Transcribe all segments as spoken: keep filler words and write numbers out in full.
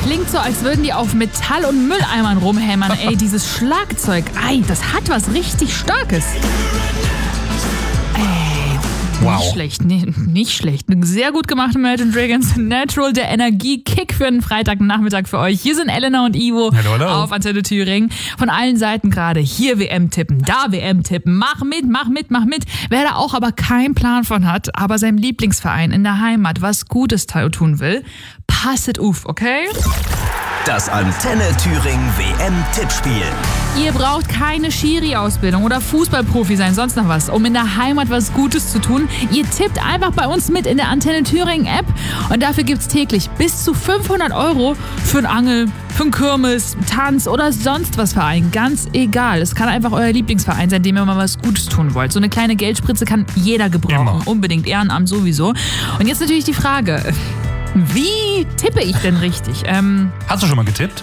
klingt so, als würden die auf Metall- und Mülleimern rumhämmern. Ey, dieses Schlagzeug, ey, das hat was richtig Starkes. Wow. Nicht schlecht, nee, nicht schlecht. Sehr gut gemacht, Imagine Dragons Natural, der Energiekick für einen Freitagnachmittag für euch. Hier sind Elena und Ivo Hallo, hallo. auf Antenne Thüringen. Von allen Seiten gerade. Hier W M tippen, da W M tippen. Mach mit, mach mit, mach mit. Wer da auch aber keinen Plan von hat, aber seinem Lieblingsverein in der Heimat was Gutes tun will, passet auf, okay? Das Antenne Thüringen W M-Tippspiel. Ihr braucht keine Schiri-Ausbildung oder Fußballprofi sein, sonst noch was, um in der Heimat was Gutes zu tun. Ihr tippt einfach bei uns mit in der Antenne Thüringen App und dafür gibt's täglich bis zu fünfhundert Euro für einen Angel, für einen Kirmes, Tanz oder sonst was Verein. Ganz egal. Es kann einfach euer Lieblingsverein sein, dem ihr mal was Gutes tun wollt. So eine kleine Geldspritze kann jeder gebrauchen. Immer. Unbedingt. Ehrenamt sowieso. Und jetzt natürlich die Frage, wie tippe ich denn richtig? Ähm, Hast du schon mal getippt?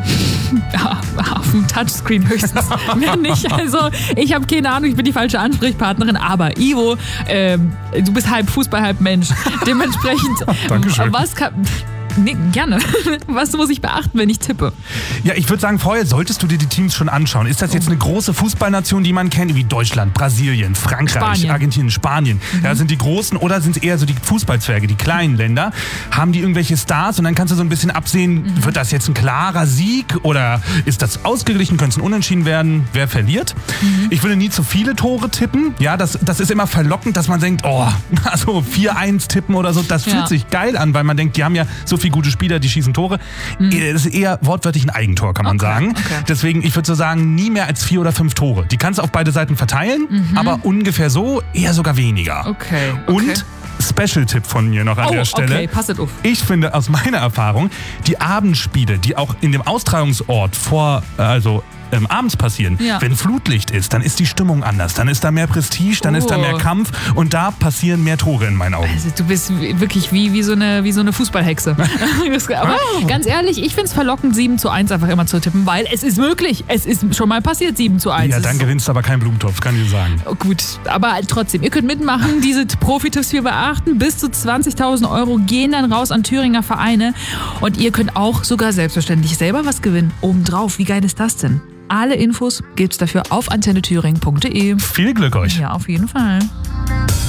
Ja, auf dem Touchscreen höchstens. Mehr nicht. Also, ich habe keine Ahnung, ich bin die falsche Ansprechpartnerin. Aber Ivo, ähm, du bist halb Fußball, halb Mensch. Dementsprechend, Dankeschön. was kann... Nee, gerne. Was muss ich beachten, wenn ich tippe? Ja, ich würde sagen, vorher solltest du dir die Teams schon anschauen. Ist das jetzt eine große Fußballnation, die man kennt, wie Deutschland, Brasilien, Frankreich, Spanien. Argentinien, Spanien? Mhm. Ja, sind die großen oder sind es eher so die Fußballzwerge, die kleinen Länder? Haben die irgendwelche Stars? Und dann kannst du so ein bisschen absehen, mhm. wird das jetzt ein klarer Sieg oder ist das ausgeglichen? Könnte es ein Unentschieden werden? Wer verliert? Mhm. Ich würde nie zu viele Tore tippen. Ja, das, das ist immer verlockend, dass man denkt, oh, also vier eins tippen oder so, das fühlt ja. sich geil an, weil man denkt, die haben ja so viele gute Spieler, die schießen Tore. Mhm. Das ist eher wortwörtlich ein Eigentor, kann man okay, sagen. Okay. Deswegen, ich würde so sagen, nie mehr als vier oder fünf Tore. Die kannst du auf beide Seiten verteilen, mhm. aber ungefähr so, eher sogar weniger. Okay. okay. Und Special-Tipp von mir noch an oh, der Stelle. Okay, passet auf. Ich finde aus meiner Erfahrung, die Abendspiele, die auch in dem Austragungsort vor, also ähm, abends passieren, ja. wenn Flutlicht ist, dann ist die Stimmung anders. Dann ist da mehr Prestige, dann oh. ist da mehr Kampf und da passieren mehr Tore in meinen Augen. Also du bist wirklich wie, wie, so, eine, wie so eine Fußballhexe. Aber oh. ganz ehrlich, ich finde es verlockend, sieben zu eins einfach immer zu tippen, weil es ist möglich. Es ist schon mal passiert, sieben zu eins. Ja, dann gewinnst du aber keinen Blumentopf, kann ich sagen. Oh, gut, aber trotzdem, ihr könnt mitmachen, diese Profi-Tipps wir beachten. Bis zu zwanzigtausend Euro gehen dann raus an Thüringer Vereine und ihr könnt auch sogar selbstverständlich selber was gewinnen. Obendrauf, wie geil ist das denn? Alle Infos gibt's dafür auf antenne thüringen punkt de. Viel Glück euch. Ja, auf jeden Fall.